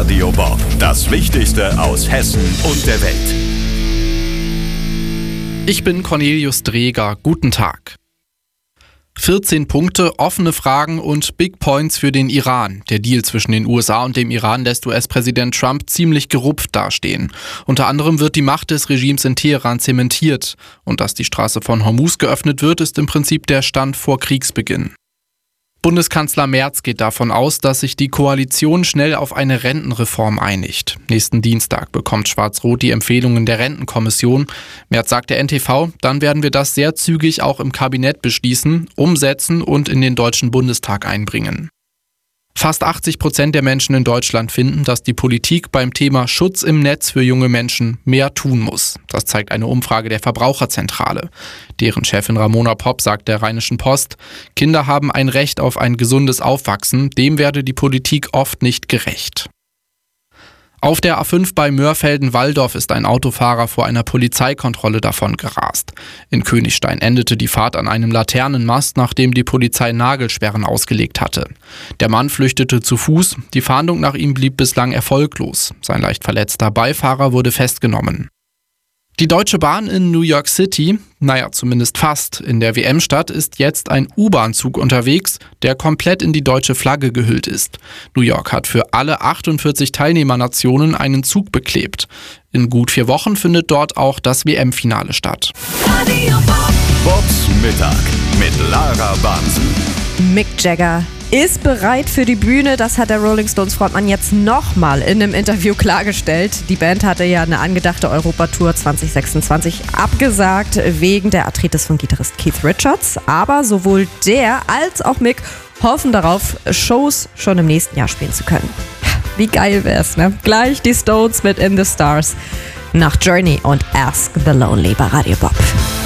Radio Bob. Das Wichtigste aus Hessen und der Welt. Ich bin Cornelius Dreger. Guten Tag. 14 Punkte, offene Fragen und Big Points für den Iran. Der Deal zwischen den USA und dem Iran lässt US-Präsident Trump ziemlich gerupft dastehen. Unter anderem wird die Macht des Regimes in Teheran zementiert. Und dass die Straße von Hormuz geöffnet wird, ist im Prinzip der Stand vor Kriegsbeginn. Bundeskanzler Merz geht davon aus, dass sich die Koalition schnell auf eine Rentenreform einigt. Nächsten Dienstag bekommt Schwarz-Rot die Empfehlungen der Rentenkommission. Merz sagt der NTV, dann werden wir das sehr zügig auch im Kabinett beschließen, umsetzen und in den Deutschen Bundestag einbringen. Fast 80% der Menschen in Deutschland finden, dass die Politik beim Thema Schutz im Netz für junge Menschen mehr tun muss. Das zeigt eine Umfrage der Verbraucherzentrale. Deren Chefin Ramona Popp sagt der Rheinischen Post, Kinder haben ein Recht auf ein gesundes Aufwachsen, dem werde die Politik oft nicht gerecht. Auf der A5 bei Mörfelden-Walldorf ist ein Autofahrer vor einer Polizeikontrolle davon gerast. In Königstein endete die Fahrt an einem Laternenmast, nachdem die Polizei Nagelsperren ausgelegt hatte. Der Mann flüchtete zu Fuß, die Fahndung nach ihm blieb bislang erfolglos. Sein leicht verletzter Beifahrer wurde festgenommen. Die Deutsche Bahn in New York City, zumindest fast, in der WM-Stadt ist jetzt ein U-Bahn-Zug unterwegs, der komplett in die deutsche Flagge gehüllt ist. New York hat für alle 48 Teilnehmernationen einen Zug beklebt. In gut 4 Wochen findet dort auch das WM-Finale statt. Bobs Mittag mit Lara Bansen. Mick Jagger ist bereit für die Bühne. Das hat der Rolling Stones Frontmann jetzt nochmal in einem Interview klargestellt. Die Band hatte ja eine angedachte Europatour 2026 abgesagt wegen der Arthritis von Gitarrist Keith Richards. Aber sowohl der als auch Mick hoffen darauf, Shows schon im nächsten Jahr spielen zu können. Wie geil wär's, ne? Gleich die Stones mit In the Stars nach Journey und Ask the Lonely bei Radio Bob.